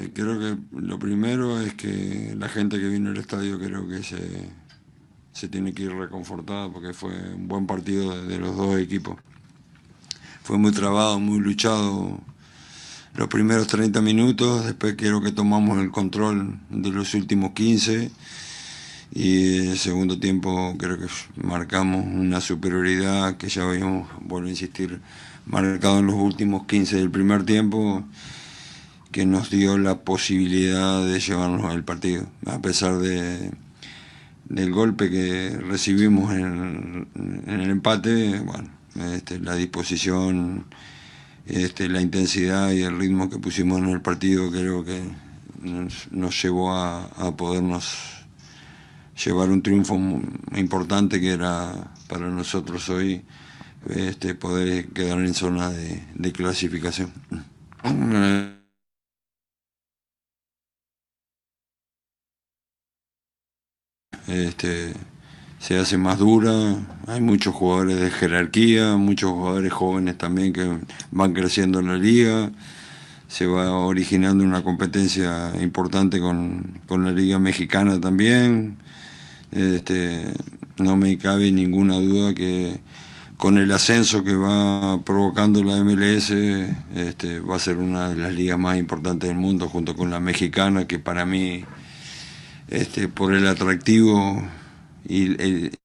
Creo que lo primero es que la gente que vino al estadio creo que se tiene que ir reconfortada porque fue un buen partido de los dos equipos. Fue muy trabado, muy luchado los primeros 30 minutos, después creo que tomamos el control de los últimos 15 y en el segundo tiempo creo que marcamos una superioridad que ya habíamos, vuelvo a insistir, marcado en los últimos 15 del primer tiempo, que nos dio la posibilidad de llevarnos al partido, a pesar del golpe que recibimos en el empate. Bueno, la disposición, la intensidad y el ritmo que pusimos en el partido creo que nos llevó a podernos llevar un triunfo importante, que era para nosotros hoy poder quedar en zona de clasificación. Este, Se hace más dura, hay muchos jugadores de jerarquía, muchos jugadores jóvenes también que van creciendo en la liga, se va originando una competencia importante con la liga mexicana también. No me cabe ninguna duda que con el ascenso que va provocando la MLS, va a ser una de las ligas más importantes del mundo, junto con la mexicana, que para mí, por el atractivo y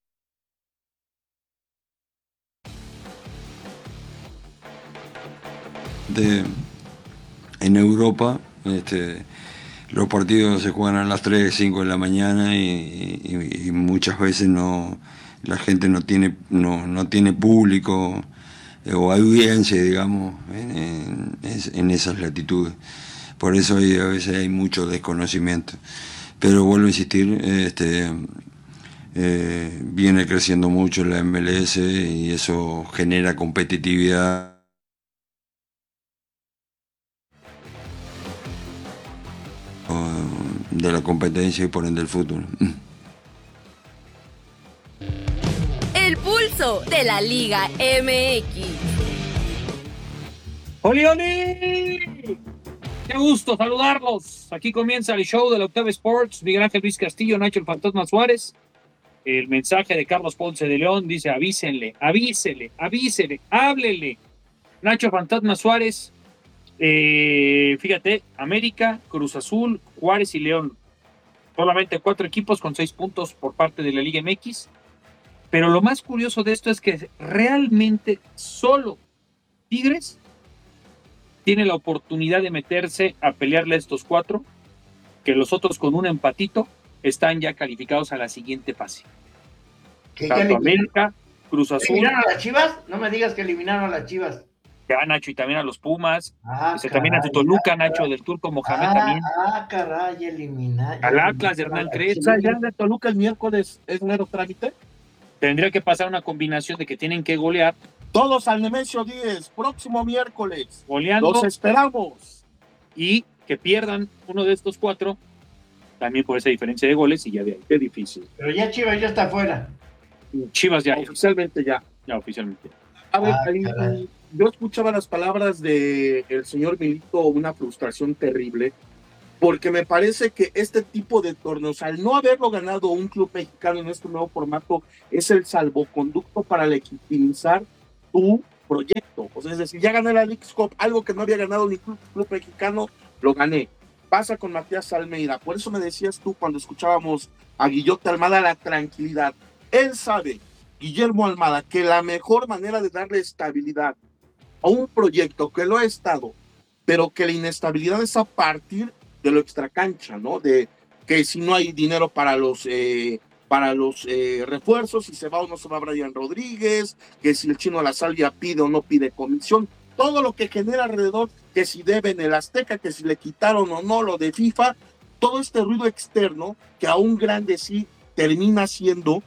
en Europa, los partidos se juegan a las 3 5 de la mañana y muchas veces la gente no tiene público, o audiencia, digamos, en esas latitudes. Por eso a veces hay mucho desconocimiento. Pero vuelvo a insistir, viene creciendo mucho la MLS y eso genera competitividad de la competencia y por ende el fútbol. El pulso de la Liga MX. ¡Oli, oli! ¡Qué gusto saludarlos! Aquí comienza el show de la Octava Sports. Miguel Ángel Luis Castillo, Nacho el Fantasma Suárez. El mensaje de Carlos Ponce de León dice: avísenle, háblele. Nacho Fantasma Suárez, fíjate, América, Cruz Azul, Juárez y León. Solamente 4 equipos con 6 puntos por parte de la Liga MX. Pero lo más curioso de esto es que realmente solo Tigres tiene la oportunidad de meterse a pelearle a estos 4, que los otros con un empatito están ya calificados a la siguiente fase. Tanto América, Cruz Azul. ¿Eliminaron a las Chivas? No me digas que eliminaron a las Chivas. Ya, Nacho, y también a los Pumas. También a tu Toluca, Nacho, del Turco Mohamed también. Caray, eliminar. Al Atlas de Hernán Crespo. O sea, ya de Toluca el miércoles es mero trámite. Tendría que pasar una combinación de que tienen que golear. Todos al Nemesio 10, próximo miércoles. Goleando. Los esperamos. Y que pierdan uno de estos 4, también por esa diferencia de goles, y ya de ahí. Qué difícil. Pero ya Chivas ya está fuera. Chivas ya. Oficialmente ya. Ya, oficialmente. A ver, yo escuchaba las palabras del señor Milito, una frustración terrible, porque me parece que este tipo de torneos, al no haberlo ganado un club mexicano en este nuevo formato, es el salvoconducto para legitimizar tu proyecto. O sea, es decir, ya gané la Leagues Cup, algo que no había ganado ni club mexicano, lo gané. Pasa con Matías Almeida. Por eso me decías tú cuando escuchábamos a Guillote Almada, la tranquilidad. Él sabe, Guillermo Almada, que la mejor manera de darle estabilidad a un proyecto que lo ha estado, pero que la inestabilidad es a partir de lo extracancha, ¿no? De que si no hay dinero para los refuerzos, si se va o no se va Brian Rodríguez, que si el Chino La Salvia pide o no pide comisión, todo lo que genera alrededor, que si deben el Azteca, que si le quitaron o no lo de FIFA, todo este ruido externo que a un grande sí termina siendo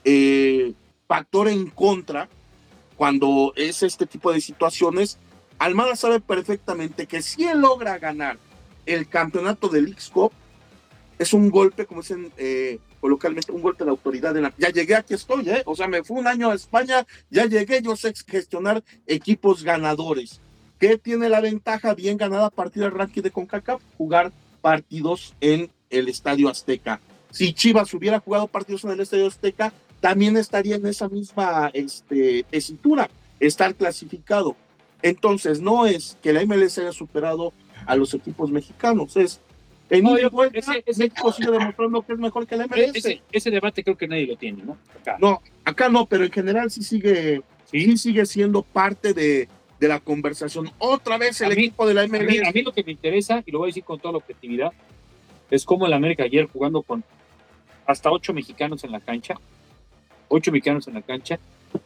factor en contra cuando es este tipo de situaciones. Almada sabe perfectamente que si él logra ganar el campeonato de Leagues Cup, es un golpe, como dicen coloquialmente, un golpe de autoridad. Ya llegué, aquí estoy, o sea, me fui un año a España, ya llegué, yo sé gestionar equipos ganadores. ¿Qué tiene la ventaja bien ganada a partir del ranking de CONCACAF? Jugar partidos en el Estadio Azteca. Si Chivas hubiera jugado partidos en el Estadio Azteca, también estaría en esa misma tesitura, estar clasificado. Entonces, no es que la MLS haya superado a los equipos mexicanos, es en México sigue demostrando que es mejor que la MLS. Ese debate creo que nadie lo tiene, ¿no? Acá no, pero en general sí sigue siendo parte de la conversación. Otra vez el equipo de la MLS. A mí lo que me interesa, y lo voy a decir con toda la objetividad, es como el América ayer jugando con hasta 8 mexicanos en la cancha. 8 mexicanos en la cancha.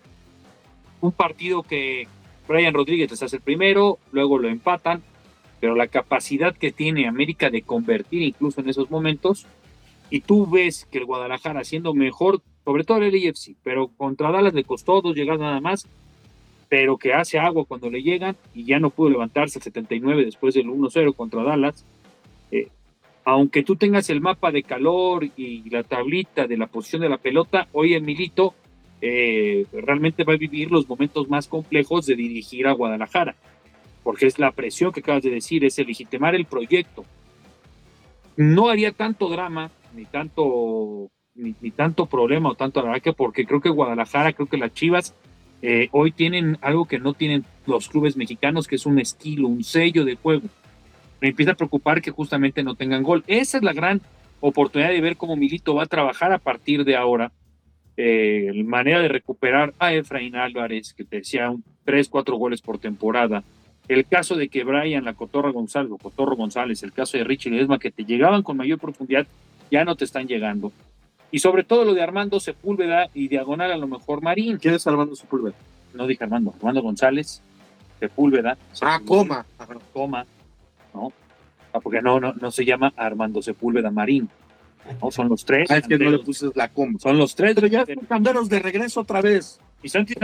Un partido que Brian Rodríguez les hace el primero, luego lo empatan, pero la capacidad que tiene América de convertir incluso en esos momentos, y tú ves que el Guadalajara siendo mejor, sobre todo el LAFC, pero contra Dallas le costó 2 llegadas nada más, pero que hace agua cuando le llegan y ya no pudo levantarse el 79 después del 1-0 contra Dallas. Aunque tú tengas el mapa de calor y la tablita de la posición de la pelota, hoy el Milito realmente va a vivir los momentos más complejos de dirigir a Guadalajara, porque es la presión que acabas de decir, es el legitimar el proyecto. No haría tanto drama, ni tanto problema o tanto araque, porque creo que Guadalajara, creo que las Chivas hoy tienen algo que no tienen los clubes mexicanos, que es un estilo, un sello de juego. Me empieza a preocupar que justamente no tengan gol. Esa es la gran oportunidad de ver cómo Milito va a trabajar a partir de ahora, manera de recuperar a Efraín Álvarez, que te decía 3-4 goles por temporada. El caso de que Brian, Cotorro González, el caso de Richie Ledesma, que te llegaban con mayor profundidad, ya no te están llegando. Y sobre todo lo de Armando Sepúlveda y diagonal a lo mejor Marín. ¿Quién es Armando Sepúlveda? No dije Armando González, Sepúlveda. Coma, ¿no? Porque no se llama Armando Sepúlveda Marín, ¿no? Son los tres. Es que no le puse la coma. Son los tres. Pero ya son camberos de regreso otra vez. Y Santi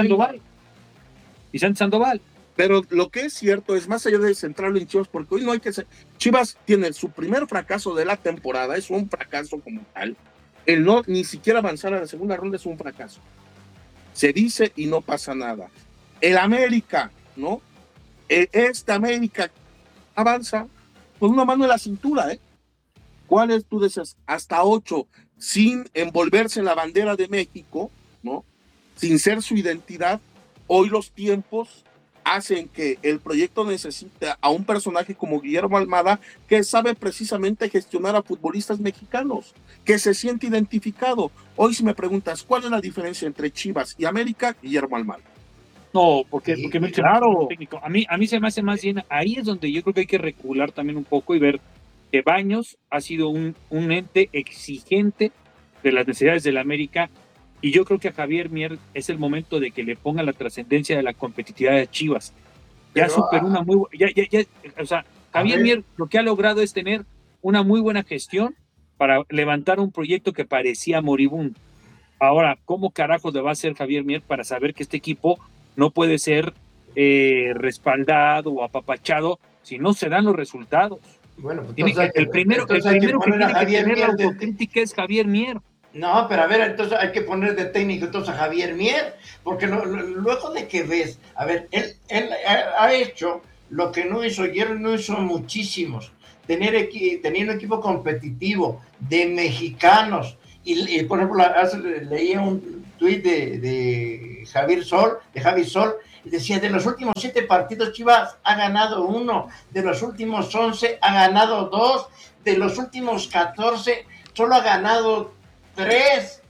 Sandoval. Pero lo que es cierto es, más allá de centrarlo en Chivas, porque hoy no hay que ser... Chivas tiene su primer fracaso de la temporada, es un fracaso como tal. El no ni siquiera avanzar a la segunda ronda es un fracaso. Se dice y no pasa nada. El América, ¿no? Esta América avanza con una mano en la cintura, ¿eh? ¿Cuáles tú dices? Hasta 8, sin envolverse en la bandera de México, ¿no? Sin ser su identidad. Hoy los tiempos hacen que el proyecto necesite a un personaje como Guillermo Almada, que sabe precisamente gestionar a futbolistas mexicanos, que se siente identificado. Hoy si me preguntas, ¿cuál es la diferencia entre Chivas y América? Guillermo Almada. No, porque claro. Técnico. A mí se me hace más bien, ahí es donde yo creo que hay que recular también un poco y ver que Baños ha sido un ente exigente de las necesidades del América, y yo creo que a Javier Mier es el momento de que le ponga la trascendencia de la competitividad de Chivas. Ya superó una muy o sea, Javier Mier lo que ha logrado es tener una muy buena gestión para levantar un proyecto que parecía moribundo. Ahora, ¿cómo carajos le va a hacer Javier Mier para saber que este equipo no puede ser respaldado o apapachado si no se dan los resultados? Bueno, pues el primero que tiene que tener la autocrítica es Javier Mier. No, pero a ver, entonces hay que poner de técnico entonces a Javier Mier, porque luego de que ves, a ver, él ha hecho lo que no hizo ayer, no hizo muchísimos, tenía un equipo competitivo de mexicanos, y por ejemplo, leía un tuit de Javi Sol, y decía, de los últimos 7 partidos Chivas ha ganado 1, de los últimos 11 ha ganado 2, de los últimos 14 solo ha ganado 3,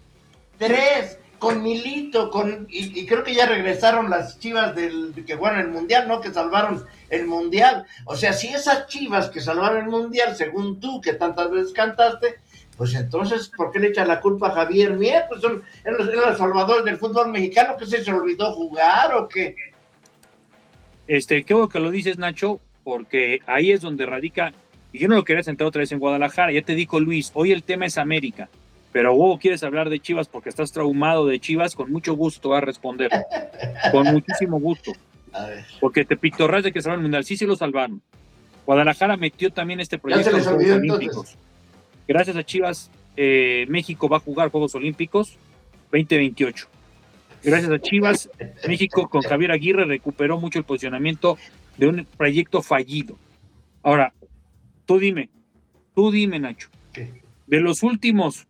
con Milito, y creo que ya regresaron las Chivas que jugaron el Mundial, ¿no? Que salvaron el Mundial. O sea, si esas Chivas que salvaron el Mundial, según tú, que tantas veces cantaste, pues entonces, ¿por qué le echan la culpa a Javier Mier? Pues son los salvadores del fútbol mexicano, ¿que se olvidó jugar o qué? Qué bueno que lo dices, Nacho, porque ahí es donde radica, y yo no lo quería centrar otra vez en Guadalajara, ya te dijo Luis, hoy el tema es América, pero vos quieres hablar de Chivas porque estás traumado de Chivas, con mucho gusto va a responder, con muchísimo gusto, porque te pitorras de que salvaron el Mundial, sí se lo salvaron. Guadalajara metió también este proyecto de los Juegos Olímpicos. Gracias a Chivas, México va a jugar Juegos Olímpicos 2028. Gracias a Chivas, México con Javier Aguirre recuperó mucho el posicionamiento de un proyecto fallido. Ahora, tú dime, Nacho, ¿Qué? de los últimos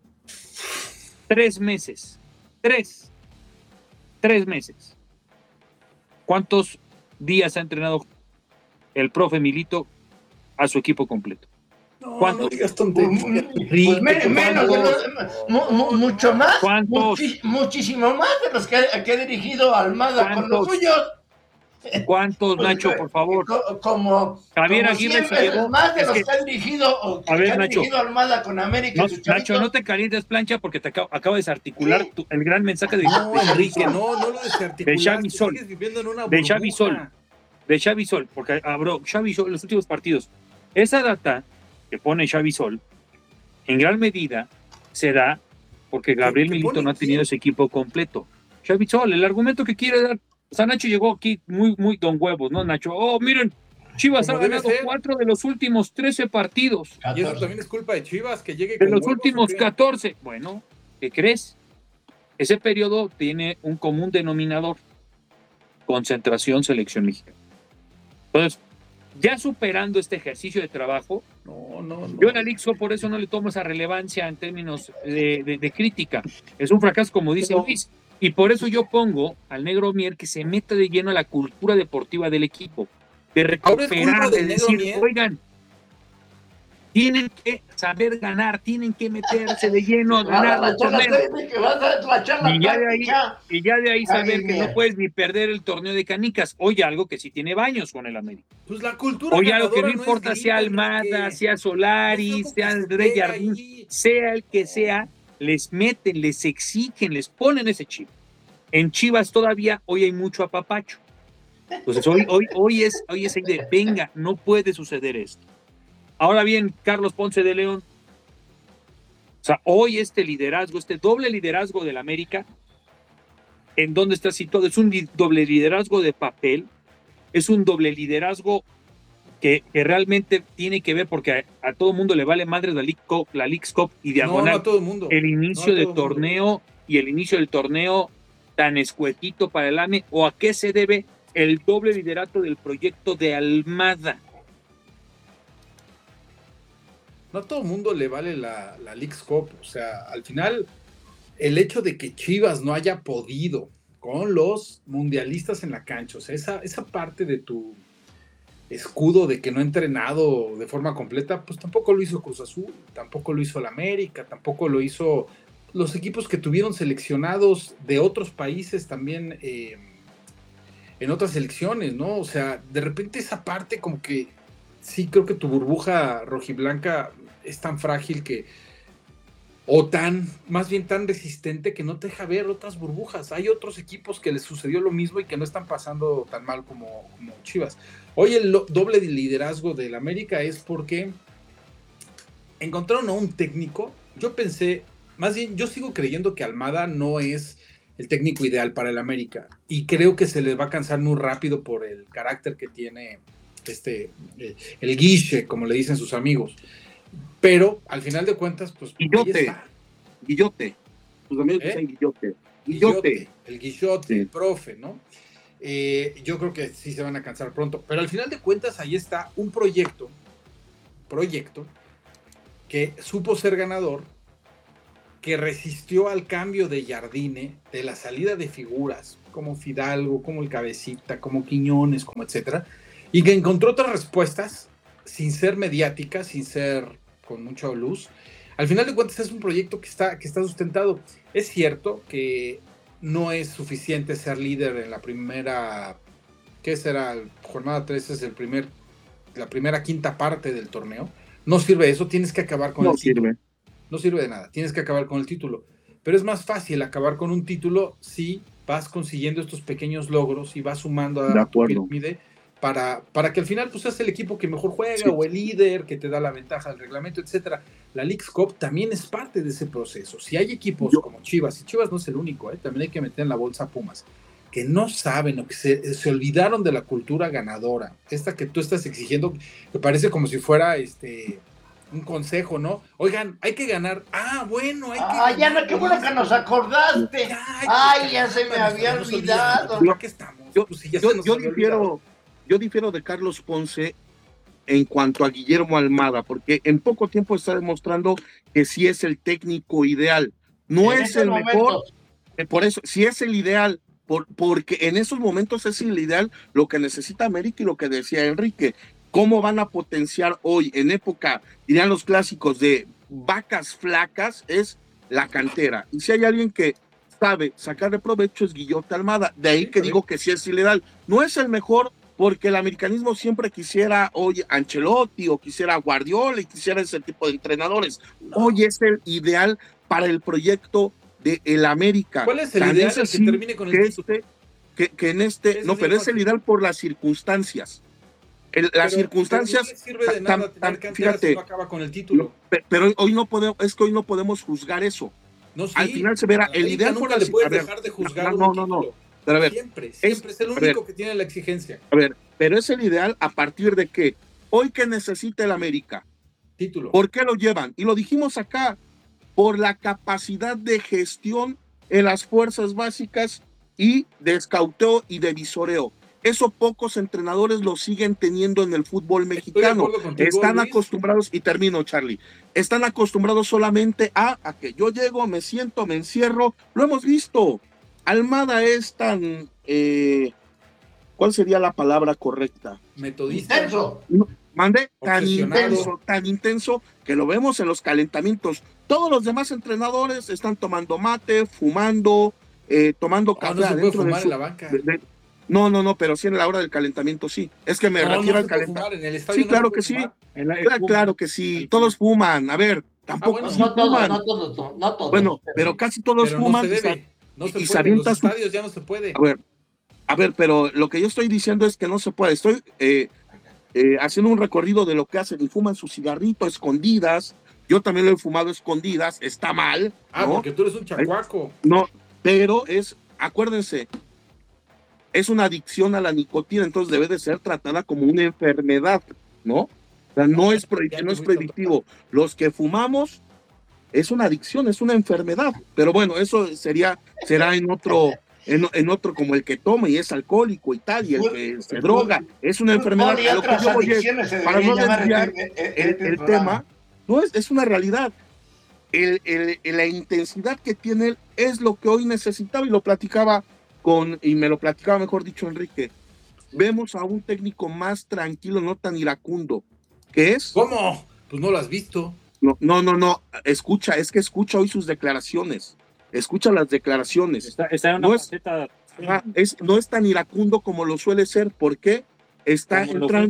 3 meses, 3 meses, ¿cuántos días ha entrenado el profe Milito a su equipo completo? ¿Cuántos? No digas tonterías. Pues menos de mucho más, ¿Cuántos? Muchísimo más de los que ha dirigido Almada con los suyos. ¿Cuántos, Pues, Nacho, por favor? Como Javier como Aguirre 100 se veces llevó. más de Es los que, que ha dirigido, o que a ver, ha Nacho, dirigido Almada con América. no, y sus Nacho, chavitos. no te calientes, plancha, porque te acabo de desarticular Sí. el gran mensaje de No, Xavi Enrique, Sol. no lo desarticulaste. De Xavi Sol. Sigues viviendo en una De burbuja. Xavi Sol. De Xavi Sol, porque habló Xavi Sol en los últimos partidos. Esa data que pone Xavi Sol, en gran medida, se da porque Gabriel ¿Qué Milito pone no ha tenido quién? ese equipo completo. Xavi Sol, el argumento que quiere dar. O sea, Nacho llegó aquí muy don huevos, ¿no, Nacho? Oh, miren, Chivas Como ha debe ganado ser. 4 de los últimos 13 partidos. Y eso 14. también es culpa de Chivas, que llegue De con los huevos, últimos ¿o qué? 14. Bueno, ¿qué crees? Ese periodo tiene un común denominador: concentración, selección mexicana. Entonces, ya superando este ejercicio de trabajo, No. yo en la League por eso no le tomo esa relevancia en términos de crítica. Es un fracaso, como dice Luis. Y por eso yo pongo al Negro Mier que se meta de lleno a la cultura deportiva del equipo. De Ahora es culpa recuperar, del de Negro decir, Mier. oigan, tienen que saber ganar, tienen que meterse de lleno a Vas a ganar los echar la torneos. técnica, vas a echar la táctica. Y ya de ahí saber Ay, que no mira. puedes ni perder el torneo de canicas. Oye, algo que sí tiene baños con el América. Pues la cultura Oye, algo que no ganadora importa es sea gripa, Almada, Enrique. sea Solari, Es algo sea que se André pega Jardín, ahí. sea el que sea, les meten, les exigen, les ponen ese chip. En Chivas todavía hoy hay mucho apapacho. Entonces hoy es ahí de venga, no puede suceder esto. Ahora bien, Carlos Ponce de León. O sea, hoy este liderazgo, este doble liderazgo del América, ¿en dónde está situado? Es un doble liderazgo de papel, es un doble liderazgo que realmente tiene que ver, porque a todo mundo le vale madre la Leagues Cup y No diagonal a todo el mundo. el inicio No a del todo el mundo. torneo y el inicio del torneo tan escuetito para el AME, o a qué se debe el doble liderato del proyecto de Almada. No a todo el mundo le vale la Leagues Cup. O sea, al final, el hecho de que Chivas no haya podido con los mundialistas en la cancha, o sea, esa parte de tu escudo de que no ha entrenado de forma completa, pues tampoco lo hizo Cruz Azul, tampoco lo hizo el América, tampoco lo hizo los equipos que tuvieron seleccionados de otros países también en otras selecciones, ¿no? O sea, de repente esa parte como que sí creo que tu burbuja rojiblanca es tan frágil que, o más bien tan resistente que no te deja ver otras burbujas. Hay otros equipos que les sucedió lo mismo y que no están pasando tan mal como Chivas. Hoy el doble liderazgo del América es porque encontraron a un técnico. Yo pensé, más bien, yo sigo creyendo que Almada no es el técnico ideal para el América y creo que se les va a cansar muy rápido por el carácter que tiene el Guiche, como le dicen sus amigos. Pero al final de cuentas, pues Guillote. Tus amigos dicen Guillote. El Guillote, Sí. el profe, ¿no? Yo creo que sí se van a cansar pronto, pero al final de cuentas ahí está un proyecto que supo ser ganador, que resistió al cambio de Jardine, de la salida de figuras como Fidalgo, como el Cabecita, como Quiñones, como etcétera, y que encontró otras respuestas sin ser mediáticas, sin ser con mucha luz. Al final de cuentas es un proyecto que está sustentado. Es cierto que no es suficiente ser líder en la primera, ¿qué será? Jornada 3 es la primera quinta parte del torneo. No sirve eso, tienes que acabar con el título. No sirve de nada, tienes que acabar con el título. Pero es más fácil acabar con un título si vas consiguiendo estos pequeños logros y vas sumando a tu pirámide para que al final pues seas el equipo que mejor juega, sí, o el líder que te da la ventaja del reglamento, etcétera. La Leagues Cup también es parte de ese proceso. Si hay equipos como Chivas, y Chivas no es el único, también hay que meter en la bolsa a Pumas, que no saben o que se olvidaron de la cultura ganadora, esta que tú estás exigiendo, que parece como si fuera un consejo, ¿no? Oigan, hay que ganar. Bueno, hay que ganar. Ya no, qué bueno que nos acordaste. Ya se me había olvidado. Yo yo difiero de Carlos Ponce en cuanto a Guillermo Almada, porque en poco tiempo está demostrando que sí es el técnico ideal. No En es estos el mejor, momentos, por eso, sí es el ideal, porque en esos momentos es el ideal lo que necesita América y lo que decía Enrique. ¿Cómo van a potenciar hoy, en época, dirían los clásicos, de vacas flacas? Es la cantera. Y si hay alguien que sabe sacarle provecho es Guillote Almada. De ahí que digo que sí es el ideal. No es el mejor porque el americanismo siempre quisiera hoy Ancelotti o quisiera Guardiola y quisiera ese tipo de entrenadores. Hoy es el ideal para el proyecto de el América. ¿Cuál es el ideal? El que termine con el título. Que en este, no, pero es el ideal por las circunstancias. Las circunstancias. Pero no le sirve de nada tener cantera fíjate, si no acaba con el título. Pero hoy no podemos, es que hoy no podemos juzgar eso. No, sí, al final se verá el ideal nunca por las. le puedes dejar de juzgar No. Pero a ver, siempre es el único que tiene la exigencia. A ver, pero es el ideal a partir de que hoy que necesita el América. Título. ¿Por qué lo llevan? Y lo dijimos acá, por la capacidad de gestión en las fuerzas básicas y de escauteo y de visoreo. Eso pocos entrenadores lo siguen teniendo en el fútbol mexicano. Están Luis. Acostumbrados, y termino, Charlie, están acostumbrados solamente a que yo llego, me siento, me encierro. Lo hemos visto. Almada es tan, ¿cuál sería la palabra correcta? Metodista. Intenso. Mande, tan intenso que lo vemos en los calentamientos. Todos los demás entrenadores están tomando mate, fumando, tomando café. No se puede fumar en la banca. No, pero sí en la hora del calentamiento sí. Es que me refiero al calentamiento. Sí, claro que sí. Claro que sí. Todos fuman. A ver, tampoco. No todos. Bueno, pero casi todos fuman. No se debe. No se y puede. En los estadios ya no se puede. A ver, pero lo que yo estoy diciendo es que no se puede. Estoy haciendo un recorrido de lo que hacen y fuman su cigarrito a escondidas. Yo también lo he fumado a escondidas. Está mal. ¿no? Porque tú eres un chacuaco. No, pero acuérdense, es una adicción a la nicotina, entonces debe de ser tratada como una enfermedad, ¿no? O sea, no es prohibitivo. Los que fumamos es una adicción, es una enfermedad. Pero bueno, eso será en otro, como el que toma y es alcohólico y tal, y el que se droga, es una enfermedad. A lo que yo voy para no desviar el tema, no es una realidad. La intensidad que tiene él es lo que hoy necesitaba y lo platicaba me lo platicaba, mejor dicho, Enrique. Vemos a un técnico más tranquilo, no tan iracundo. ¿Qué es? ¿Cómo? Pues no lo has visto. No. Escucha hoy sus declaraciones. Escucha las declaraciones. Está en una faceta. No es tan iracundo como lo suele ser. ¿Por qué? Está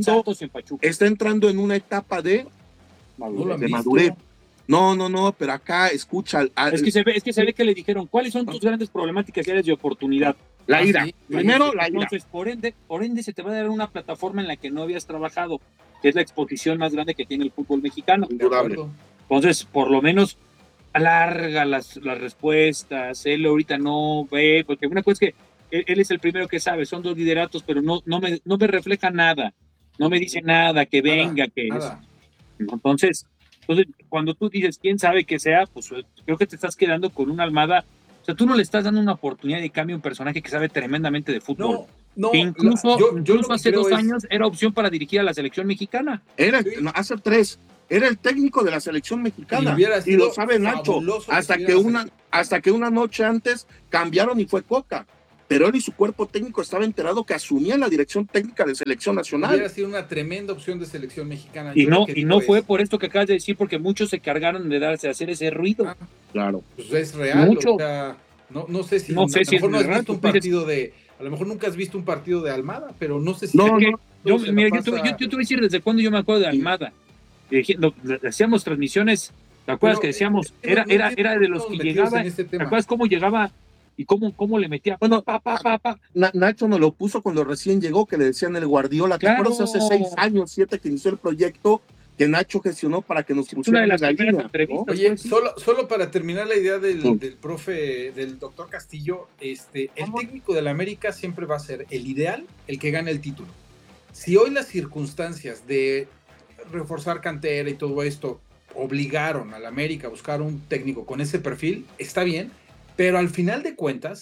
entrando en una etapa de madurez. No, pero acá escucha. Es que se ve que le dijeron, ¿cuáles son tus grandes problemáticas y áreas de oportunidad? La ira. Sí. Primero, la ira. Entonces, por ende, se te va a dar una plataforma en la que no habías trabajado, que es la exposición más grande que tiene el fútbol mexicano. Indudable. Entonces, por lo menos, alarga las respuestas. Él ahorita no ve, porque una cosa es que él es el primero que sabe, son dos lideratos, pero no me refleja nada. No me dice nada, que venga, nada. Entonces, cuando tú dices quién sabe que sea, pues creo que te estás quedando con una Almada. O sea, tú no le estás dando una oportunidad de cambio a un personaje que sabe tremendamente de fútbol. Incluso hace 2 años era opción para dirigir a la selección mexicana. Hace 3. Era el técnico de la selección mexicana. Y lo sabe Nacho. Hasta que una noche antes cambiaron y fue Coca. Pero él y su cuerpo técnico estaba enterado que asumían la dirección técnica de selección nacional. Hubiera sido una tremenda opción de selección mexicana. Y no fue por esto que acabas de decir, porque muchos se cargaron de hacer ese ruido. Claro. Pues es real. Mucho. O sea, no sé si a lo mejor no has visto un partido a lo mejor nunca has visto un partido de Almada, pero no sé si. Yo te voy a decir desde cuándo yo me acuerdo de Almada. Hacíamos transmisiones, ¿te acuerdas que decíamos? Era de los que llegaba. ¿Te acuerdas cómo llegaba? ¿Y cómo le metía? Bueno, Nacho nos lo puso cuando recién llegó, que le decían el Guardiola. Claro. ¿Te acuerdas hace 6 años, 7 que inició el proyecto que Nacho gestionó para que nos pusieran una de las línea, entrevistas, ¿no? Oye, solo para terminar la idea del profe, del doctor Castillo, el técnico del América siempre va a ser el ideal, el que gane el título. Si hoy las circunstancias de reforzar cantera y todo esto obligaron al América a buscar un técnico con ese perfil, está bien. Pero al final de cuentas,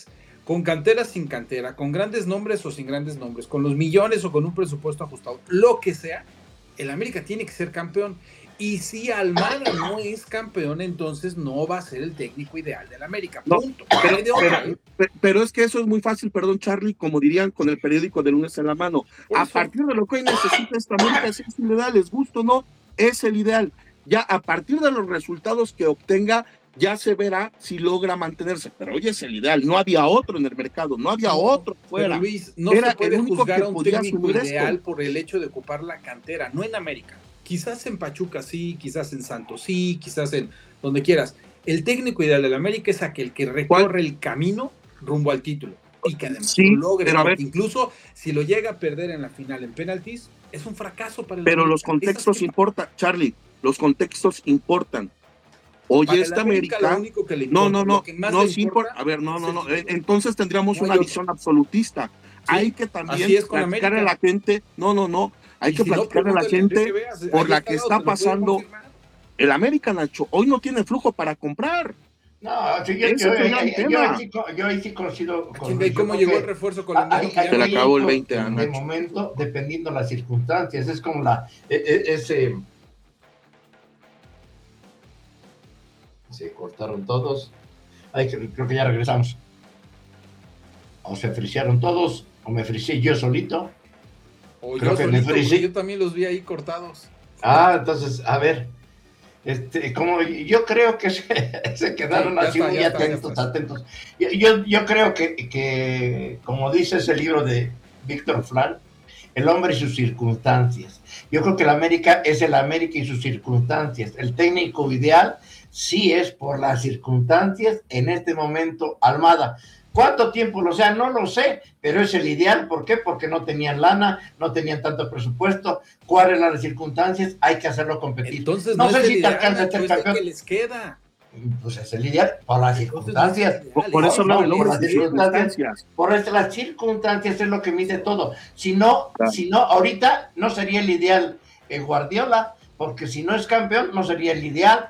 con cantera, sin cantera, con grandes nombres o sin grandes nombres, con los millones o con un presupuesto ajustado, lo que sea, el América tiene que ser campeón. Y si Almada no es campeón, entonces no va a ser el técnico ideal del América. Punto. Pero es que eso es muy fácil, perdón, Charlie, como dirían con el periódico de lunes en la mano. A partir de lo que hoy necesita esta América, es el ideal, les gusta o no, es el ideal. Ya a partir de los resultados que obtenga, ya se verá si logra mantenerse. Pero hoy es el ideal, no había otro en el mercado, no había otro fuera. Pero Luis, no era se puede el único juzgar que a un podía técnico asumir ideal esto. por el hecho de ocupar la cantera, no en América. Quizás en Pachuca sí, quizás en Santos sí, quizás en donde quieras. El técnico ideal del América es aquel que recorre el camino rumbo al título y que además Sí, lo logre. pero a ver, Incluso si lo llega a perder en la final en penaltis, es un fracaso para el pero América. los contextos importan, Charlie, los contextos importan. Oye, Para esta el América, América, lo único que le importa, no, lo que más no le sí importa. A ver, no. es el título. Entonces tendríamos No hay una otro. visión absolutista. Sí, Hay que también así es con platicarle a América. la gente, no, hay Y que si no, platicarle a la pregúntale a Enrique gente Veas, por ahí la está que al lado, está te lo puede pasando. confirmar. El América, Nacho, hoy no tiene flujo para comprar. No, sí, Ese es el gran tema. yo ahí sí coincido con Chinga, ¿y Luis. Yo cómo creo llegó que el refuerzo colombiano? ahí- Que ya Se le no acabó el llegó? 20 a de Nacho. momento, dependiendo las circunstancias, es como se cortaron todos. Ay, creo que ya regresamos. O se frisearon todos, o me friseé yo solito. O Creo yo que me solito, frisé. porque yo también los vi ahí cortados. Entonces, a ver, como yo creo que se quedaron Sí, ya así está, muy ya está, atentos, ya está. atentos. Yo creo que, como dice ese libro de Víctor Flan, el hombre y sus circunstancias. Yo creo que el América es el América y sus circunstancias. El técnico ideal sí es por las circunstancias en este momento Almada. ¿Cuánto tiempo lo sea? No lo sé, pero es el ideal. ¿Por qué? Porque no tenían lana, no tenían tanto presupuesto. ¿Cuáles eran las circunstancias? Hay que hacerlo competir. Entonces no no sé es el si te ideal, alcanza a Nacho, ser es el campeón. que les queda. Pues es el ideal por las Entonces no es el circunstancias. ideal, Por eso hablaba del hombre por y sus circunstancias. Por eso las circunstancias es lo que mide todo. Si no, Claro. ahorita no sería el ideal Guardiola, porque si no es campeón, no sería el ideal.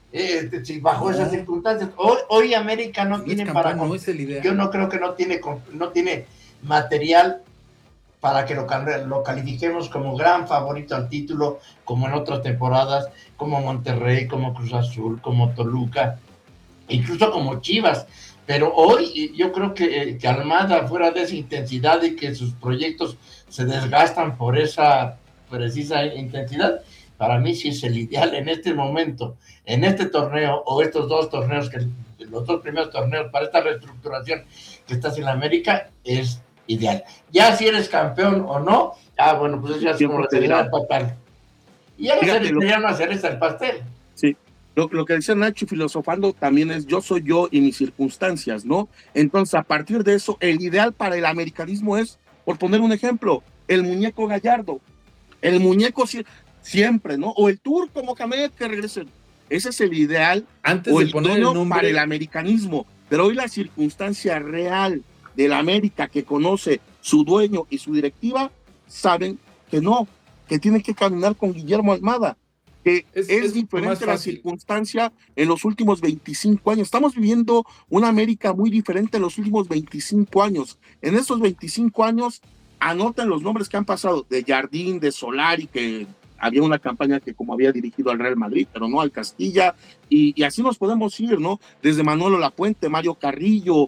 Si bajo No. esas circunstancias, hoy América no Si no tiene es para. campeón, no es el ideal. Yo no creo que no tiene material para que lo califiquemos como gran favorito al título, como en otras temporadas, como Monterrey, como Cruz Azul, como Toluca, incluso como Chivas. Pero hoy yo creo que Almada, fuera de esa intensidad y que sus proyectos se desgastan por esa precisa intensidad, para mí sí es el ideal en este momento, en este torneo o estos dos torneos, los dos primeros torneos para esta reestructuración que está en América, es ideal. Ya si eres campeón o no, bueno, pues eso ya es como la cereza del pastel. Y ya no hacer el pastel. Sí. Lo que decía Nacho filosofando también es yo soy yo y mis circunstancias, ¿no? Entonces, a partir de eso, el ideal para el americanismo es, por poner un ejemplo, el muñeco Gallardo. El muñeco siempre, ¿no? O el Turco Mohamed que regrese. Ese es el ideal Antes o de el poner el tono nombre para el americanismo. Pero hoy la circunstancia real del América que conoce su dueño y su directiva, saben que no, que tienen que caminar con Guillermo Almada, que es diferente la circunstancia en los últimos 25 años. Estamos viviendo una América muy diferente en los últimos 25 años. En esos 25 años, anoten los nombres que han pasado, de Jardín, de Solari, que había una campaña que como había dirigido al Real Madrid, pero no al Castilla, y así nos podemos ir, ¿no? Desde Manolo Lapuente, Mario Carrillo,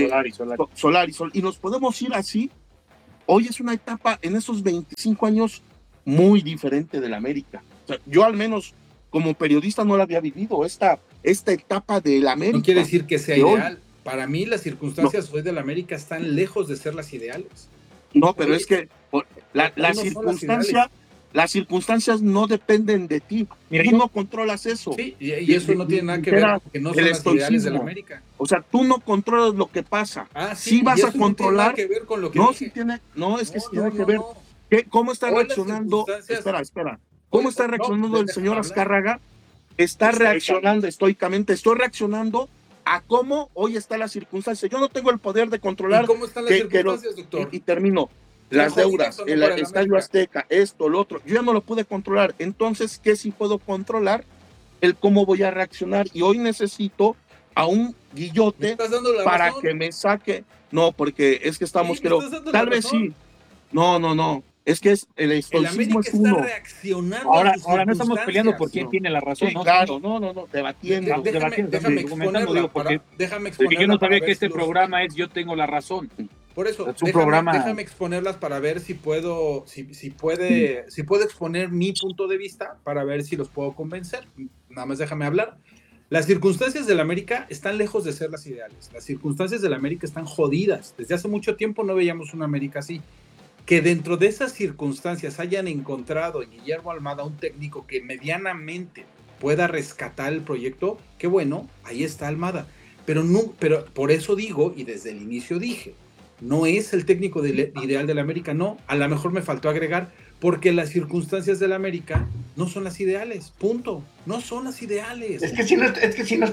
Solari, y nos podemos ir así. Hoy es una etapa en esos 25 años muy diferente de la América. O sea, yo al menos como periodista no la había vivido, esta etapa de la América. No quiere decir que sea de ideal. Hoy. Para mí las circunstancias hoy de la América están lejos de ser las ideales. No, pero es que las circunstancias no dependen de ti. Mira, tú no controlas eso. Sí, y eso no tiene nada que ver con que no son las ideales de la América. O sea, tú no controlas lo que pasa. Sí vas a controlar. No tiene nada que ver con lo que no, dije. sí tiene, es que sí tiene que ver. ¿Cómo está reaccionando? Espera. ¿Cómo está reaccionando el señor Azcárraga? Está reaccionando estoicamente. Estoy reaccionando a cómo hoy está la circunstancia. Yo no tengo el poder de controlar. ¿Y cómo están las circunstancias, doctor? Y termino. Las deudas, el Estadio Azteca, esto, lo otro. Yo ya no lo pude controlar. Entonces, ¿qué sí puedo controlar? El cómo voy a reaccionar. Y hoy necesito a un Guillote ¿Me estás dando la para razón? que me saque. No, porque es que estamos, Sí, ¿me creo, estás dando tal la vez razón? sí. No. Es que el El estoicismo América es está uno. reaccionando Ahora, a sus ahora no estamos peleando por circunstancias. quién No. tiene la razón, Sí, ¿no? claro, no, debatiendo. Vamos debatiendo, Déjame argumentando, digo, porque déjame yo exponerla no para sabía ver que si este los- programa es Yo tengo la razón. Por eso, Es un programa. déjame exponerlas para ver si puedo exponer mi punto de vista para ver si los puedo convencer. Nada más déjame hablar. Las circunstancias del América están lejos de ser las ideales. Las circunstancias del América están jodidas. Desde hace mucho tiempo no veíamos una América así. Que dentro de esas circunstancias hayan encontrado en Guillermo Almada un técnico que medianamente pueda rescatar el proyecto, qué bueno, ahí está Almada. Pero por eso digo, y desde el inicio dije, no es el técnico ideal del América, no. A lo mejor me faltó agregar, porque las circunstancias del América no son las ideales, punto. No son las ideales. Es que si no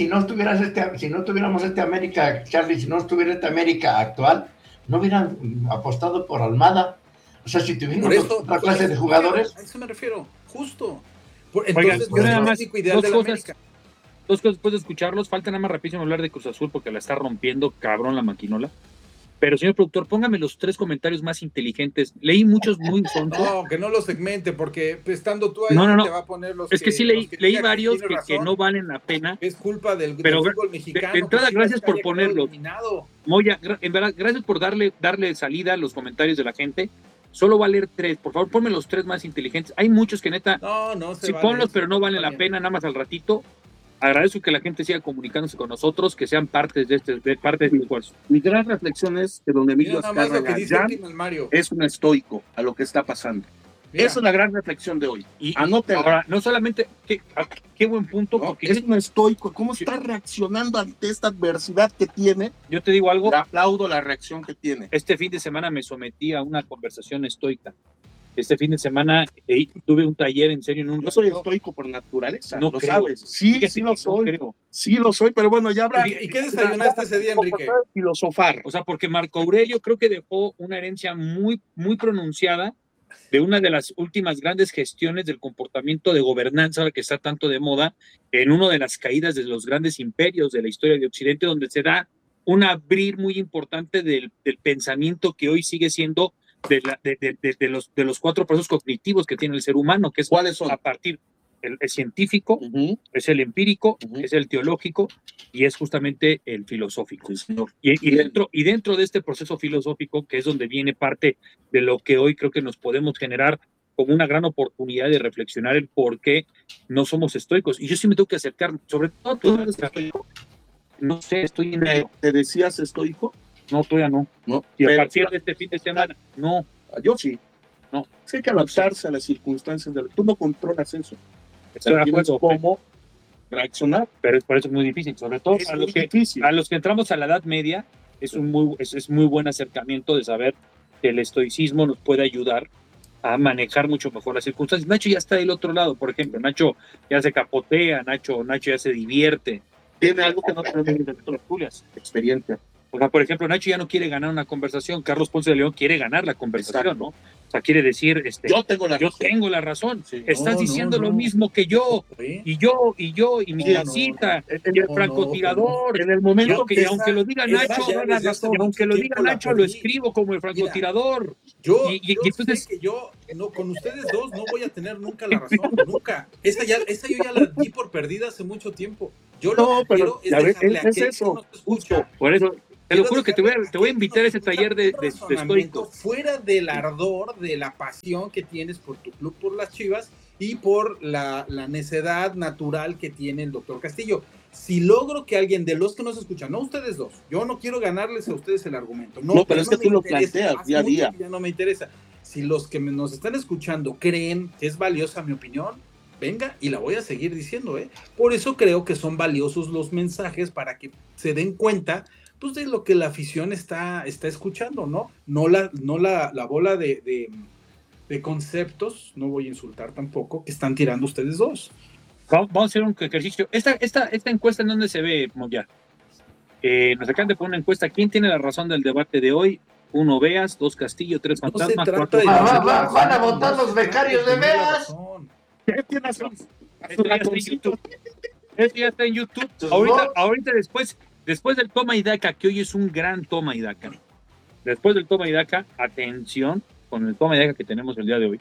tuviéramos este América, Charlie, si no estuviera este América actual, no hubieran apostado por Almada. O sea, si tuviéramos otra clase de jugadores. A eso me refiero, justo. Oigan, Entonces, yo nada el más, técnico ideal del América. dos cosas después de escucharlos. Falta nada más rapidísimo hablar de Cruz Azul porque la está rompiendo cabrón la maquinola. Pero, señor productor, póngame los 3 comentarios más inteligentes. Leí muchos muy sonsos. No, que no lo segmente, porque estando tú ahí No. te va a poner los Es que sí leí diga varios tiene que no valen la pena. Es culpa del Pero fútbol mexicano. de entrada, que Chivas gracias por haya quedado ponerlos. eliminado. Moya, en verdad, gracias por darle salida a los comentarios de la gente. Solo va a leer 3. Por favor, ponme los 3 más inteligentes. Hay muchos que neta, No se sí vale ponlos, eso, pero no valen está la bien. pena, nada más al ratito. Agradezco que la gente siga comunicándose con nosotros, que sean parte de este esfuerzo. Mi gran reflexión es que don Emilio Mira nada más lo que Azcárraga dice Llán aquí en el Mario. es un estoico a lo que está pasando. Mira, Esa es la gran reflexión de hoy. Y Anótela. ahora, no solamente, qué buen punto, ¿No? porque Es un estoico. ¿Cómo está reaccionando ante esta adversidad que tiene? yo te digo algo, Le aplaudo la reacción que tiene. este fin de semana me sometí a una conversación estoica. Este fin de semana tuve un taller en serio en un... Yo soy estoico por naturaleza, No lo creo. sabes. Sí, Fíjate sí que lo no soy. creo. Sí lo soy, pero bueno, ya habrá. ¿Y qué desayunaste ese día, Enrique? Filosofar. O sea, porque Marco Aurelio creo que dejó una herencia muy, muy pronunciada de una de las últimas grandes gestiones del comportamiento de gobernanza, ahora que está tanto de moda, en una de las caídas de los grandes imperios de la historia de Occidente, donde se da un abrir muy importante del pensamiento que hoy sigue siendo de los 4 procesos cognitivos que tiene el ser humano, que es ¿Cuáles son? a partir el científico, Ujú. es el empírico, Ujú. es el teológico y es justamente el filosófico. Sí, señor. Y dentro de este proceso filosófico, que es donde viene parte de lo que hoy creo que nos podemos generar como una gran oportunidad de reflexionar el por qué no somos estoicos. Y yo sí me tengo que acercar, sobre todo, ¿Tú eres estoico? no sé, estoy en ello. ¿Te decías estoico? No, todavía no. No. Y a Pero- partir de este fin de semana, no. Yo sí. No. Es que hay que adaptarse a las circunstancias. Tú no controlas eso. Estoy de Tienes acuerdo, cómo reaccionar. pero por eso es muy difícil, sobre todo Es a muy los que difícil. entramos a la Edad Media, es muy buen acercamiento de saber que el estoicismo nos puede ayudar a manejar mucho mejor las circunstancias. Nacho ya está del otro lado, por ejemplo, Nacho ya se capotea, Nacho ya se divierte. Tiene algo que no tenemos en Tertulias. experiencia. O sea, por ejemplo, Nacho ya no quiere ganar una conversación, Carlos Ponce de León quiere ganar la conversación, ¿no? O sea, quiere decir, Yo tengo la yo razón. tengo la razón, Sí. estás No, diciendo no, lo no. mismo que yo, ¿Sí? y mi Sí, casita, En y el no, francotirador. En el Y momento aunque, que aunque lo diga esa Nacho, ya desde hace y aunque mucho lo diga tiempo la Nacho, lo perdí. escribo como el francotirador. Yo Y entonces- sé que yo no, con ustedes dos no voy a tener nunca la razón, nunca. Esa yo ya la di por perdida hace mucho tiempo. Yo lo No, que pero quiero es ya ves, dejarle a es aquel eso, que nos escucha, Por eso, te lo quiero juro que te voy a dejarle invitar a ese aquel que taller de nos escucha un razonamiento estoico. fuera del ardor, de la pasión que tienes por tu club, por las Chivas y por la necedad natural que tiene el doctor Castillo. Si logro que alguien de los que nos escuchan, no ustedes dos, yo no quiero ganarles a ustedes el argumento. No, pero es que me tú lo interesa, planteas hace día a mucho día. que ya no me interesa. Si los que nos están escuchando creen que es valiosa mi opinión, venga, y la voy a seguir diciendo, ¿eh? Por eso creo que son valiosos los mensajes para que se den cuenta, pues, de lo que la afición está escuchando, ¿no? No la bola de conceptos, no voy a insultar tampoco, que están tirando ustedes dos. Vamos a hacer un ejercicio. Esta encuesta, ¿en dónde se ve, Moya? Nos acaban de poner una encuesta. ¿Quién tiene la razón del debate de hoy? 1, Veas, 2, Castillo, 3, No se Fantasma, trata 4, de Va- tener va- la va- van a razón, votar no los se trata becarios de tener la Veas. razón. ¿Qué tienes? Esto ya está en YouTube. Este ya está en YouTube. Ahorita después del toma y daca, que hoy es un gran toma y daca. Después del toma y daca, atención con el toma y daca que tenemos el día de hoy.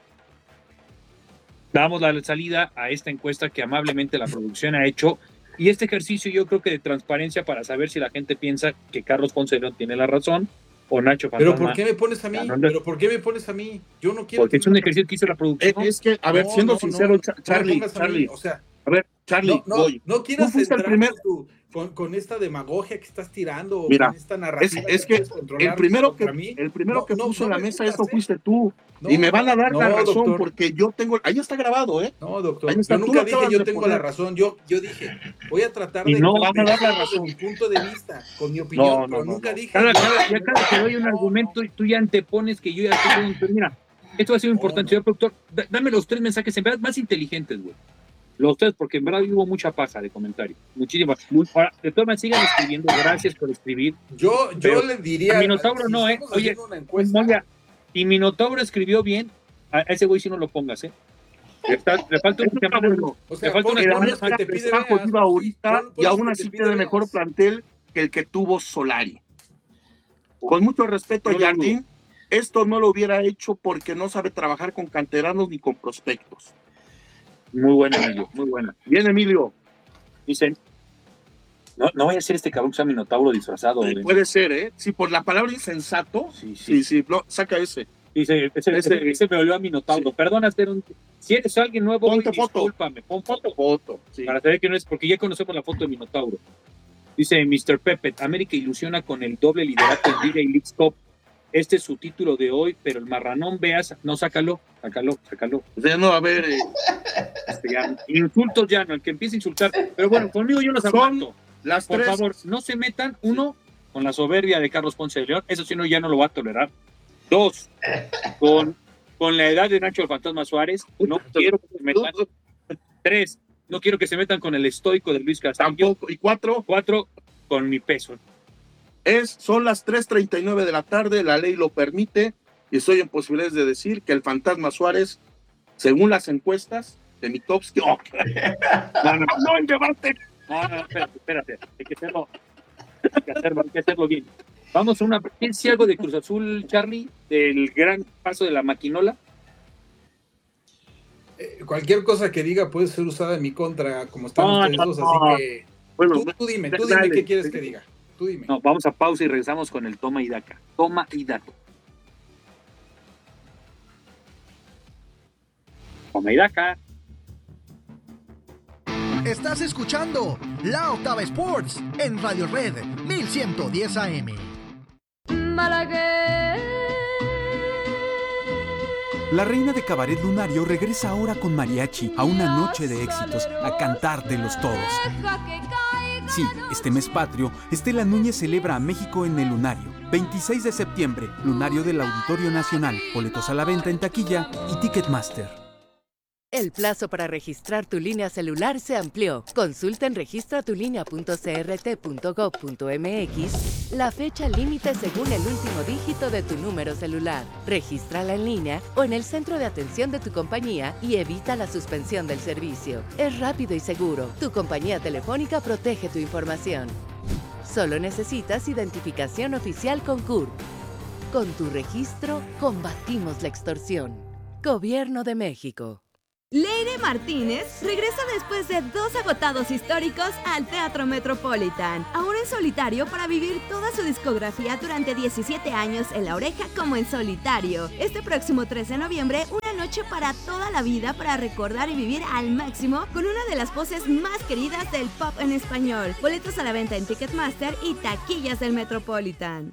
Damos la salida a esta encuesta que amablemente la producción ha hecho. Y este ejercicio yo creo que de transparencia para saber si la gente piensa que Carlos Ponce de León tiene la razón o Nacho Fantasma. ¿Pero por qué me pones a mí? Yo no quiero. Porque es un ejercicio que hizo la producción. Es que, a ver, siendo sincero, Charlie, o sea, a ver, Charlie, no quieras fuiste entrar con esta demagogia que estás tirando, mira, con esta narrativa. Es que el primero que puso en la mesa esto fuiste tú. Y me van a dar la razón, doctor, porque yo tengo, ahí está grabado, ¿eh? No, doctor, yo nunca dije yo tengo la razón, yo dije, voy a tratar de no van a dar la razón. mi punto de vista, con mi opinión, pero nunca dije. Cada que doy un argumento y tú ya antepones que yo ya estoy, mira, esto ha sido importante, señor productor, dame los 3 mensajes en verdad más inteligentes, güey. Los 3, porque en verdad hubo mucha paja de comentarios. Muchísimas. Ahora, de todas maneras, sigan escribiendo. Gracias por escribir. Yo le diría. A Minotauro no, Oye, Moya, y Minotauro escribió bien. A ese güey si no lo pongas, Le falta un semana. O sea, le falta una te pide ahorita y aún así tiene mejor plantel que el que tuvo Solari. Con mucho respeto a Jardín, esto no lo hubiera hecho porque no sabe trabajar con canteranos ni con prospectos. Muy buena, Emilio, muy buena. Bien, Emilio. Dicen, no vaya a ser este cabrón que sea Minotauro disfrazado. Puede ser, ¿eh? Sí, por la palabra insensato. Sí, saca ese. Dice, ese me volvió a Minotauro. Sí. Perdona, si eres alguien nuevo, ponte discúlpame. Pon foto. Sí. Para saber que no es, porque ya conocemos la foto de Minotauro. Dice Mr. Pepe, América ilusiona con el doble liderato en Liga y League Cup. Este es su título de hoy, pero el marranón Veas, no, sácalo. O sea, no, a ver. Insultos ya, no, el que empiece a insultar. Pero bueno, conmigo yo los aguanto. Las Por 3. favor, no se metan, 1, con la soberbia de Carlos Ponce de León, eso sí no, ya no lo va a tolerar. 2, con la edad de Nacho el Fantasma Suárez, no quiero que se metan. 3, no quiero que se metan con el estoico de Luis Castillo. Tampoco. Y 4, con mi peso. Son las 3:39 de la tarde, la ley lo permite, y estoy en posibilidades de decir que el Fantasma Suárez, según las encuestas de Mitofsky, no, llevarte. No, espérate, hay que hacerlo bien. Vamos a ¿tienes algo de Cruz Azul, Charlie? Del gran paso de la maquinola. Cualquier cosa que diga puede ser usada en mi contra, como están ustedes dos, así que bueno, tú dime qué quieres que diga. Tú dime. No, vamos a pausa y regresamos con el toma y daca. Toma y daca. Toma y daca. Estás escuchando La Octava Sports en Radio Red 1110 AM. La reina de cabaret lunario regresa ahora con mariachi a una noche de éxitos, a cantártelos todos. Sí, este mes patrio, Estela Núñez celebra a México en el Lunario. 26 de septiembre, Lunario del Auditorio Nacional. Boletos a la venta en taquilla y Ticketmaster. El plazo para registrar tu línea celular se amplió. Consulta en registratulinea.crt.gov.mx la fecha límite según el último dígito de tu número celular. Regístrala en línea o en el centro de atención de tu compañía y evita la suspensión del servicio. Es rápido y seguro. Tu compañía telefónica protege tu información. Solo necesitas identificación oficial con CURP. Con tu registro, combatimos la extorsión. Gobierno de México. Leire Martínez regresa después de 2 agotados históricos al Teatro Metropolitan, ahora en solitario para vivir toda su discografía durante 17 años en La Oreja como en solitario. Este próximo 3 de noviembre, una noche para toda la vida para recordar y vivir al máximo con una de las voces más queridas del pop en español. Boletos a la venta en Ticketmaster y taquillas del Metropolitan.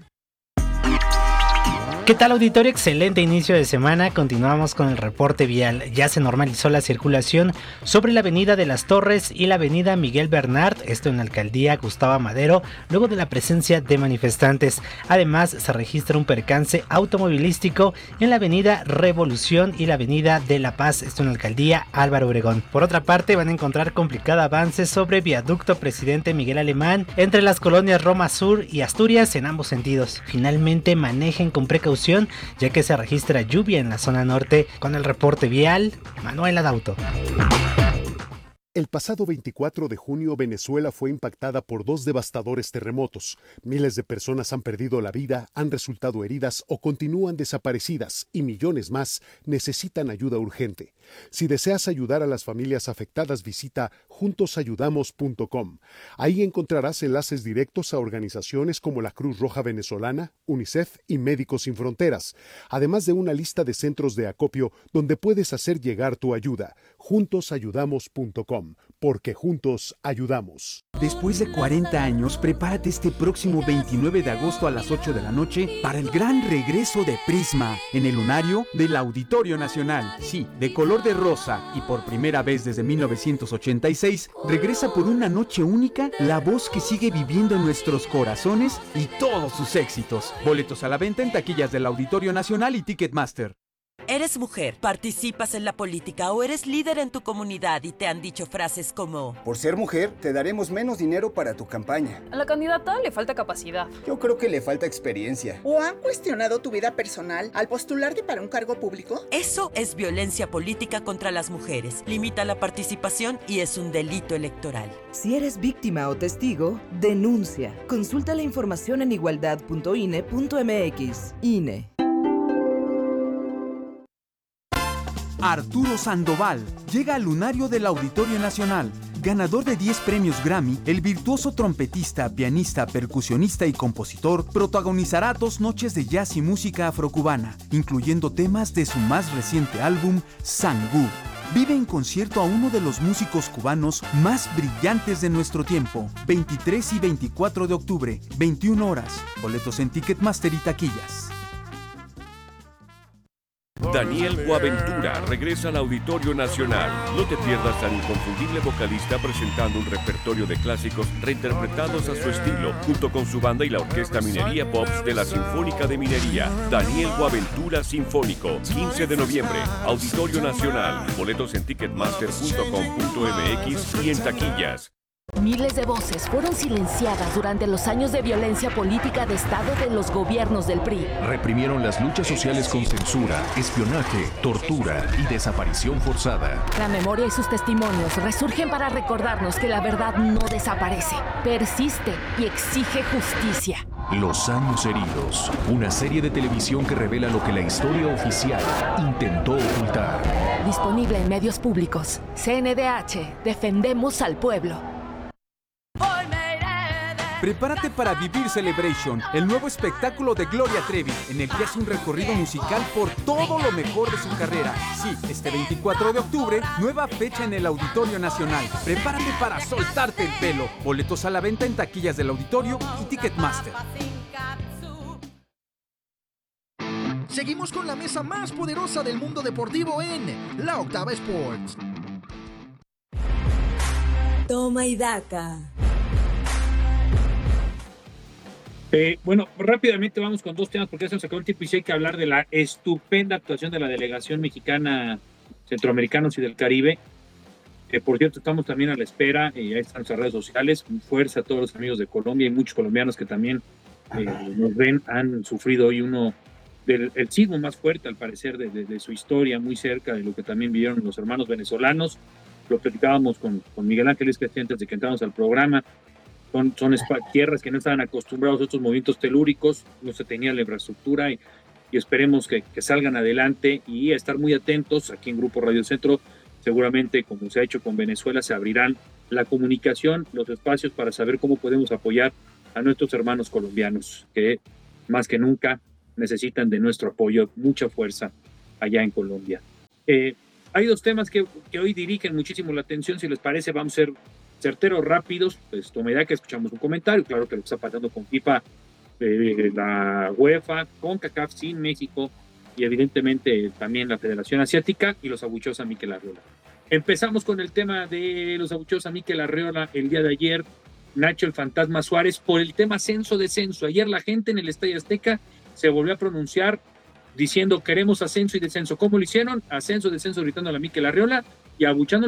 ¿Qué tal, auditorio? Excelente inicio de semana. Continuamos con el reporte vial. Ya se normalizó la circulación sobre la avenida de las Torres y la avenida Miguel Bernard, esto en la alcaldía Gustavo Amadero, luego de la presencia de manifestantes. Además, se registra un percance automovilístico en la avenida Revolución y la avenida de La Paz, esto en la alcaldía Álvaro Obregón. Por otra parte, van a encontrar complicado avance sobre viaducto Presidente Miguel Alemán entre las colonias Roma Sur y Asturias en ambos sentidos. Finalmente, manejen con precaución ya que se registra lluvia en la zona norte. Con el reporte vial, Manuel Adauto. El pasado 24 de junio, Venezuela fue impactada por 2 devastadores terremotos. Miles de personas han perdido la vida, han resultado heridas o continúan desaparecidas y millones más necesitan ayuda urgente. Si deseas ayudar a las familias afectadas, visita juntosayudamos.com. Ahí encontrarás enlaces directos a organizaciones como la Cruz Roja Venezolana, UNICEF y Médicos Sin Fronteras, además de una lista de centros de acopio donde puedes hacer llegar tu ayuda. Juntosayudamos.com. Porque juntos ayudamos. Después de 40 años, prepárate este próximo 29 de agosto a las 8 de la noche para el gran regreso de Prisma en el lunario del Auditorio Nacional. Sí, de color de rosa y por primera vez desde 1986, regresa por una noche única la voz que sigue viviendo en nuestros corazones y todos sus éxitos. Boletos a la venta en taquillas del Auditorio Nacional y Ticketmaster. Eres mujer, participas en la política o eres líder en tu comunidad y te han dicho frases como: por ser mujer, te daremos menos dinero para tu campaña. A la candidata le falta capacidad. Yo creo que le falta experiencia. ¿O han cuestionado tu vida personal al postularte para un cargo público? Eso es violencia política contra las mujeres. Limita la participación y es un delito electoral. Si eres víctima o testigo, denuncia. Consulta la información en igualdad.ine.mx. INE. Arturo Sandoval llega al lunario del Auditorio Nacional. Ganador de 10 premios Grammy, el virtuoso trompetista, pianista, percusionista y compositor protagonizará 2 noches de jazz y música afrocubana, incluyendo temas de su más reciente álbum, Sangú. Vive en concierto a uno de los músicos cubanos más brillantes de nuestro tiempo. 23 y 24 de octubre, 21 horas. Boletos en Ticketmaster y taquillas. Daniel Boaventura regresa al Auditorio Nacional. No te pierdas al inconfundible vocalista presentando un repertorio de clásicos reinterpretados a su estilo, junto con su banda y la Orquesta Minería Pops de la Sinfónica de Minería. Daniel Boaventura Sinfónico, 15 de noviembre, Auditorio Nacional. Boletos en ticketmaster.com.mx y en taquillas. Miles de voces fueron silenciadas durante los años de violencia política de Estado de los gobiernos del PRI. Reprimieron las luchas sociales con censura, espionaje, tortura y desaparición forzada. La memoria y sus testimonios resurgen para recordarnos que la verdad no desaparece, persiste y exige justicia. Los años heridos, una serie de televisión que revela lo que la historia oficial intentó ocultar. Disponible en medios públicos. CNDH, defendemos al pueblo. Prepárate para vivir Celebration, el nuevo espectáculo de Gloria Trevi, en el que hace un recorrido musical por todo lo mejor de su carrera. Sí, este 24 de octubre, nueva fecha en el Auditorio Nacional. Prepárate para soltarte el pelo. Boletos a la venta en taquillas del Auditorio y Ticketmaster. Seguimos con la mesa más poderosa del mundo deportivo en La Octava Sports. Toma y daca. Bueno, rápidamente vamos con 2 temas porque ya se nos acabó el tiempo y sí hay que hablar de la estupenda actuación de la delegación mexicana, centroamericanos y del Caribe. Por cierto, estamos también a la espera, ahí están nuestras redes sociales. Fuerza a todos los amigos de Colombia y muchos colombianos que también nos ven. Han sufrido hoy el sismo más fuerte, al parecer, de su historia, muy cerca de lo que también vivieron los hermanos venezolanos. Lo platicábamos con Miguel Ángel Escasti antes de que entramos al programa. Son tierras que no estaban acostumbrados a estos movimientos telúricos, no se tenía la infraestructura y esperemos que salgan adelante y estar muy atentos. Aquí en Grupo Radio Centro, seguramente, como se ha hecho con Venezuela, se abrirán la comunicación, los espacios para saber cómo podemos apoyar a nuestros hermanos colombianos, que más que nunca necesitan de nuestro apoyo, mucha fuerza allá en Colombia. Hay 2 temas que hoy dirigen muchísimo la atención. Si les parece, vamos a ser certeros, rápidos. Pues toma idea que escuchamos un comentario, claro que lo que está pasando con FIFA, la UEFA, con CONCACAF sin México y evidentemente también la Federación Asiática y los abucheos a Mikel Arriola. Empezamos con el tema de los abucheos a Mikel Arriola el día de ayer. Nacho el Fantasma Suárez por el tema ascenso-descenso. Ayer la gente en el Estadio Azteca se volvió a pronunciar diciendo queremos ascenso y descenso. ¿Cómo lo hicieron? Ascenso, descenso, gritando a la Mikel Arriola y abuchando